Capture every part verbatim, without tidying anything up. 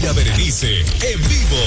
Mayra Berenice en vivo.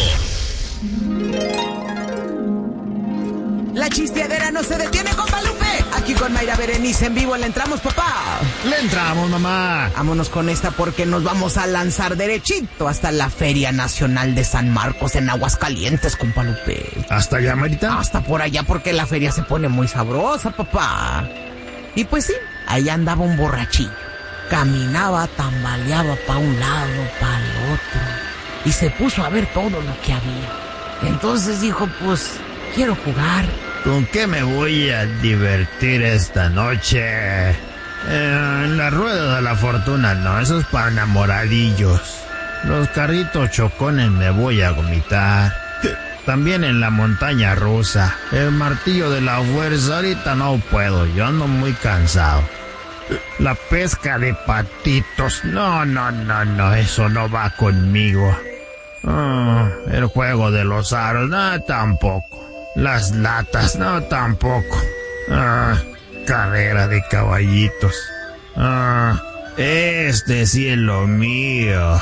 La chisteadera no se detiene, compa Lupe. Aquí con Mayra Berenice en vivo. ¿Le entramos, papá? Le entramos, mamá. Vámonos con esta porque nos vamos a lanzar derechito hasta la Feria Nacional de San Marcos en Aguascalientes, compa Lupe. ¿Hasta allá, Marita? Hasta por allá porque la feria se pone muy sabrosa, papá. Y pues sí, ahí andaba un borrachillo. Caminaba, tambaleaba pa' un lado, pa' el otro. Y se puso a ver todo lo que había. Entonces dijo, pues, quiero jugar. ¿Con qué me voy a divertir esta noche? Eh, en la rueda de la fortuna no, eso es para enamoradillos. Los carritos chocones me voy a vomitar. También en la montaña rusa. El martillo de la fuerza ahorita no puedo, yo ando muy cansado. La pesca de patitos, no, no, no, no, eso no va conmigo. Oh, el juego de los aros, no, tampoco. Las latas, no, tampoco. Ah, carrera de caballitos. Ah, este sí es lo mío.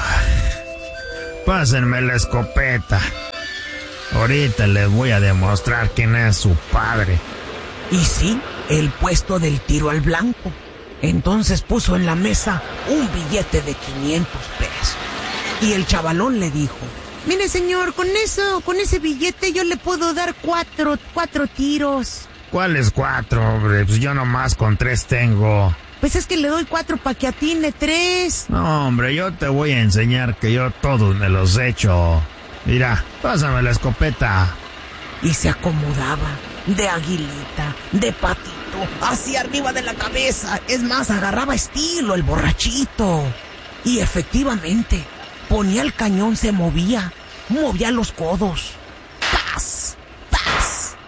Pásenme la escopeta. Ahorita les voy a demostrar quién es su padre. Y sí, el puesto del tiro al blanco. Entonces puso en la mesa un billete de quinientos pesos. Y el chavalón le dijo: mire, señor, con eso, con ese billete yo le puedo dar cuatro, cuatro tiros. ¿Cuáles cuatro, hombre? Pues yo nomás con tres tengo. Pues es que le doy cuatro pa' que atine tres. No, hombre, yo te voy a enseñar que yo todos me los echo. Mira, pásame la escopeta. Y se acomodaba de aguilita, de patito, hacia arriba de la cabeza. Es más, agarraba estilo el borrachito. Y efectivamente, ponía el cañón, se movía, movía los codos. ¡Paz! ¡Paz!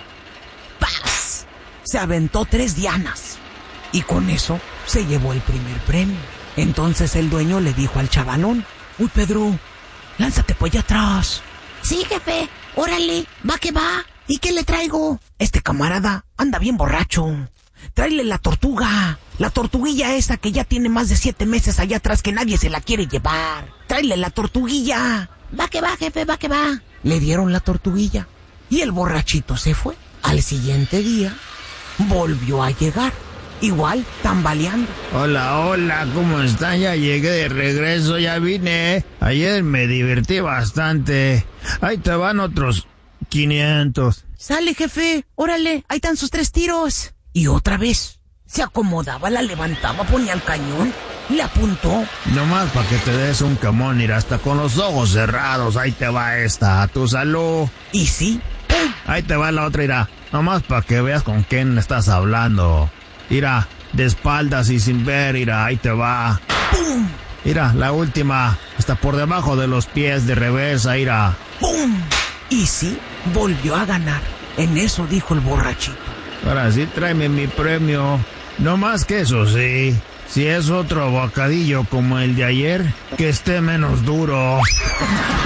¡Paz! Se aventó tres dianas. Y con eso se llevó el primer premio. Entonces el dueño le dijo al chavalón: uy, Pedro, lánzate por allá atrás. Sí, jefe, órale, va que va. ¿Y qué le traigo? Este camarada anda bien borracho. Tráele la tortuga, la tortuguilla esa que ya tiene más de siete meses allá atrás que nadie se la quiere llevar. Tráele la tortuguilla. Va que va, jefe, va que va. Le dieron la tortuguilla y el borrachito se fue. Al siguiente día volvió a llegar, igual tambaleando. Hola, hola, ¿cómo están? Ya llegué de regreso, ya vine. Ayer me divertí bastante. Ahí te van otros quinientos. Sale, jefe, órale, ahí están sus tres tiros. Y otra vez, se acomodaba, la levantaba, ponía el cañón, le apuntó. Nomás para que te des un camón, ir hasta con los ojos cerrados. Ahí te va esta, a tu salud. Y sí, ¡pum! Ahí te va la otra, irá. Nomás para que veas con quién estás hablando. Irá, de espaldas y sin ver, irá, ahí te va. ¡Pum! Mira, la última, hasta por debajo de los pies, de reversa, irá. ¡Pum! Y sí, volvió a ganar. En eso dijo el borrachito: ahora sí, tráeme mi premio. No más que eso, sí. Si es otro bocadillo como el de ayer, que esté menos duro.